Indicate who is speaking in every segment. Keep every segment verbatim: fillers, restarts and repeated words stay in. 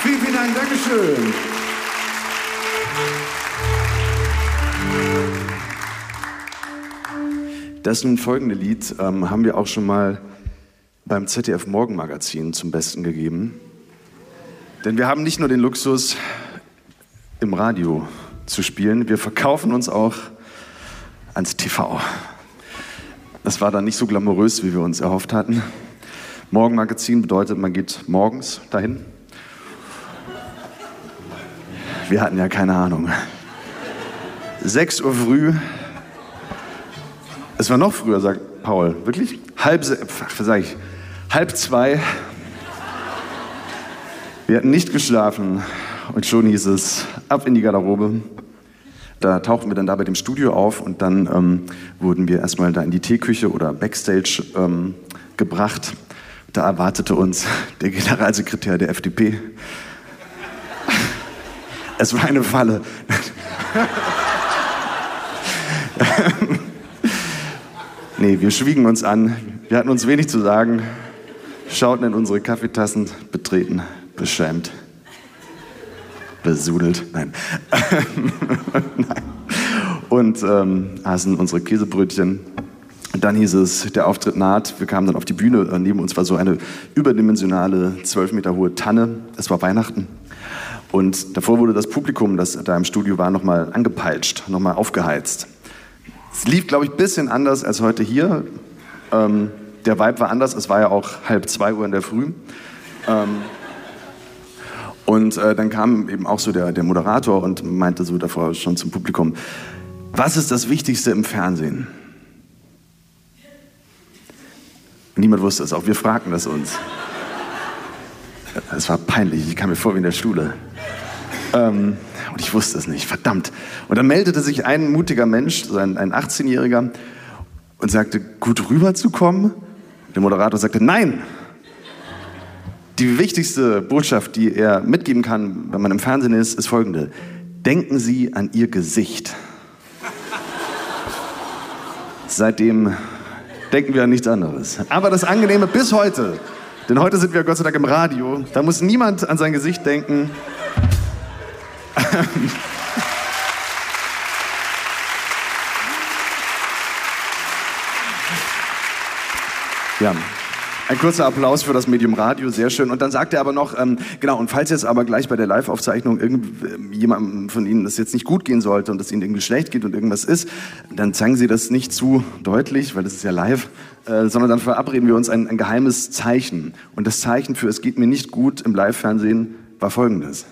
Speaker 1: Vielen, vielen Dank, Dankeschön. Das nun folgende Lied ähm, haben wir auch schon mal beim Z D F Morgenmagazin zum Besten gegeben. Denn wir haben nicht nur den Luxus, im Radio zu spielen, wir verkaufen uns auch ans T V. Das war dann nicht so glamourös, wie wir uns erhofft hatten. Morgenmagazin bedeutet, man geht morgens dahin. Wir hatten ja keine Ahnung. sechs Uhr früh. Es war noch früher, sagt Paul. Wirklich? Halb, ach, was sag ich? Halb zwei. Wir hatten nicht geschlafen und schon hieß es, ab in die Garderobe. Da tauchten wir dann da bei dem Studio auf und dann ähm, wurden wir erstmal da in die Teeküche oder Backstage ähm, gebracht. Da erwartete uns der Generalsekretär der F D P. Es war eine Falle. Nee, wir schwiegen uns an. Wir hatten uns wenig zu sagen, schauten in unsere Kaffeetassen, betreten, beschämt, besudelt, nein. Nein. Und ähm, aßen unsere Käsebrötchen. Und dann hieß es, der Auftritt naht. Wir kamen dann auf die Bühne. Neben uns war so eine überdimensionale, zwölf Meter hohe Tanne. Es war Weihnachten. Und davor wurde das Publikum, das da im Studio war, nochmal angepeitscht, nochmal aufgeheizt. Es lief, glaube ich, ein bisschen anders als heute hier. Ähm, der Vibe war anders. Es war ja auch halb zwei Uhr in der Früh. Ähm, und äh, dann kam eben auch so der, der Moderator und meinte so davor schon zum Publikum, was ist das Wichtigste im Fernsehen? Niemand wusste es, auch wir fragten das uns. Es war peinlich, ich kam mir vor wie in der Schule. Ähm, und ich wusste es nicht, verdammt. Und dann meldete sich ein mutiger Mensch, so ein, ein achtzehnjähriger, und sagte, gut rüberzukommen? Der Moderator sagte, nein! Die wichtigste Botschaft, die er mitgeben kann, wenn man im Fernsehen ist, ist folgende. Denken Sie an Ihr Gesicht. Seitdem denken wir an nichts anderes. Aber das Angenehme bis heute, denn heute sind wir Gott sei Dank im Radio, da muss niemand an sein Gesicht denken. Ja, ein kurzer Applaus für das Medium Radio, sehr schön. Und dann sagt er aber noch, ähm, genau, und falls jetzt aber gleich bei der Live-Aufzeichnung irgendjemandem von Ihnen das jetzt nicht gut gehen sollte und es Ihnen irgendwie schlecht geht und irgendwas ist, dann zeigen Sie das nicht zu deutlich, weil das ist ja live, äh, sondern dann verabreden wir uns ein, ein geheimes Zeichen. Und das Zeichen für es geht mir nicht gut im Live-Fernsehen war folgendes.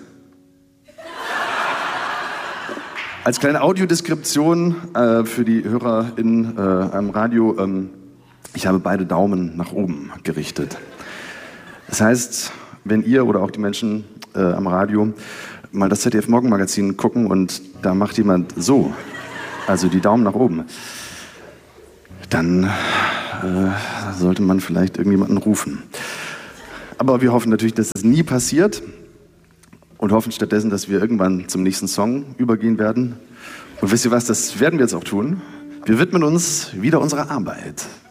Speaker 1: Als kleine Audiodeskription äh, für die HörerInnen äh, am Radio, ähm, ich habe beide Daumen nach oben gerichtet. Das heißt, wenn ihr oder auch die Menschen äh, am Radio mal das Z D F Morgenmagazin gucken und da macht jemand so, also die Daumen nach oben, dann äh, sollte man vielleicht irgendjemanden rufen. Aber wir hoffen natürlich, dass das nie passiert und hoffen stattdessen, dass wir irgendwann zum nächsten Song übergehen werden. Und wisst ihr was, das werden wir jetzt auch tun. Wir widmen uns wieder unserer Arbeit.